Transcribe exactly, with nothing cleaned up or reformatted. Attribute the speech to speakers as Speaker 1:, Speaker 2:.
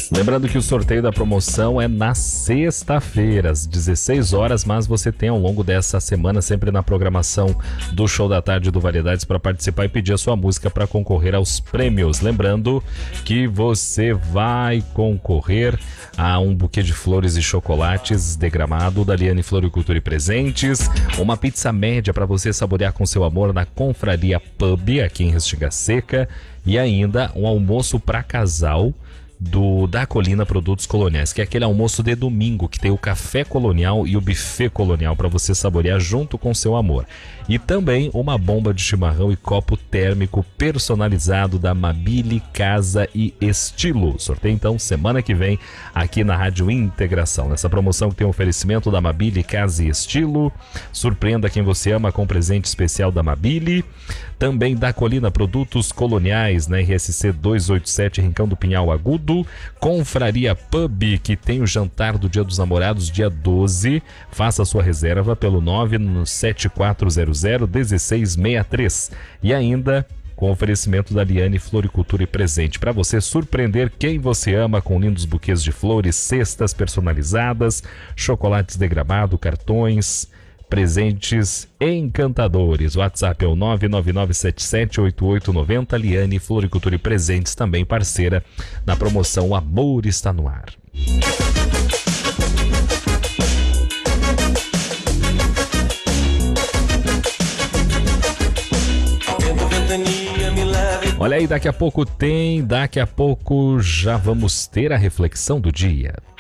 Speaker 1: Lembrando que o sorteio da promoção é na sexta-feira, às dezesseis horas, mas você tem ao longo dessa semana, sempre na programação do Show da Tarde do Variedades, para participar e pedir a sua música para concorrer aos prêmios. Lembrando que você vai concorrer a um buquê de flores e chocolates de Gramado da Liane Floricultura e Presentes, uma pizza média para você saborear com seu amor na Confraria Pub, aqui em Restinga Seca, e ainda um almoço para casal do da Colina Produtos Coloniais, que é aquele almoço de domingo que tem o café colonial e o buffet colonial para você saborear junto com seu amor. E também uma bomba de chimarrão e copo térmico personalizado da Mabile Casa e Estilo. Sorteio então semana que vem aqui na Rádio Integração. Nessa promoção que tem um oferecimento da Mabile Casa e Estilo. Surpreenda quem você ama com presente especial da Mabile. Também da Colina Produtos Coloniais, na R S C duzentos e oitenta e sete, Rincão do Pinhal Agudo. Confraria Pub, que tem o jantar do Dia dos Namorados, dia doze. Faça sua reserva pelo nove sete quatro zero zero um seis seis três. E ainda com oferecimento da Liane Floricultura e Presente, para você surpreender quem você ama com lindos buquês de flores, cestas personalizadas, chocolates de Gramado, cartões, presentes encantadores. O WhatsApp é o nove nove nove sete sete oito oito nove zero. Liane Floricultura e Presentes, também parceira na promoção Amor Está no Ar. Olha aí, daqui a pouco tem, daqui a pouco já vamos ter a reflexão do dia.